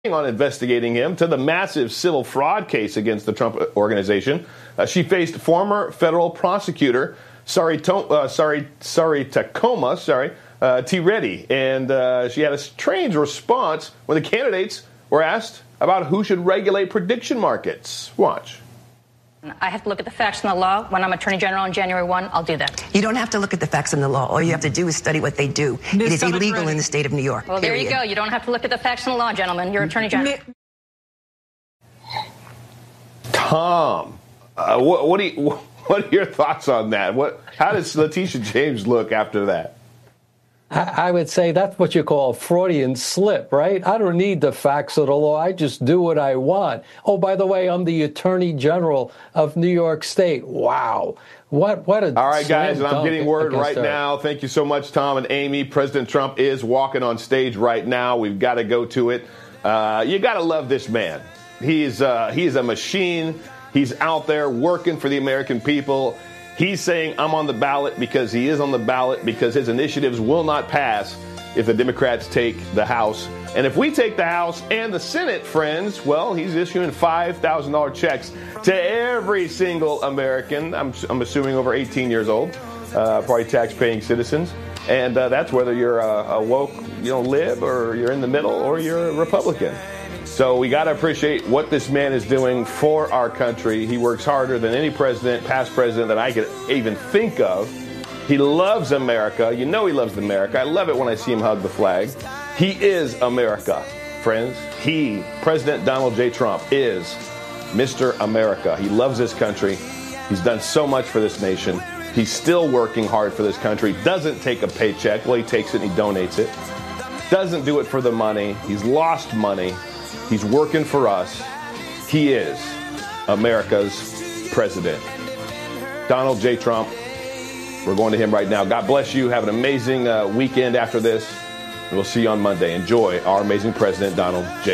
on investigating him to the massive civil fraud case against the Trump organization. She faced former federal prosecutor Sari Tacoma, T. Reddy, and she had a strange response when the candidates were asked about who should regulate prediction markets. Watch. I have to look at the facts and the law. When I'm Attorney General on January 1, I'll do that. You don't have to look at the facts and the law. All you have to do is study what they do. It is illegal in the state of New York. Well, there you go. You don't have to look at the facts and the law, gentlemen. You're Attorney General. Tom, what are your thoughts on that? How does Letitia James look after that? I would say that's what you call a Freudian slip, right? I don't need the facts of the law. I just do what I want. Oh, by the way, I'm the Attorney General of New York State. Wow. What a All right, guys, and I'm getting word right now. Thank you so much, Tom and Amy. President Trump is walking on stage right now. We've got to go to it. You got to love this man. He's a machine. He's out there working for the American people. He's saying I'm on the ballot because he is on the ballot because his initiatives will not pass if the Democrats take the House. And if we take the House and the Senate, friends, well, he's issuing $5,000 checks to every single American. I'm assuming over 18 years old, probably tax-paying citizens. And that's whether you're a woke, lib, or you're in the middle, or you're a Republican. So we got to appreciate what this man is doing for our country. He works harder than any president, past president, that I could even think of. He loves America. You know he loves America. I love it when I see him hug the flag. He is America, friends. President Donald J. Trump, is Mr. America. He loves this country. He's done so much for this nation. He's still working hard for this country. Doesn't take a paycheck. Well, he takes it and he donates it. Doesn't do it for the money. He's lost money. He's working for us. He is America's president. Donald J. Trump. We're going to him right now. God bless you. Have an amazing weekend after this. We'll see you on Monday. Enjoy our amazing president, Donald J.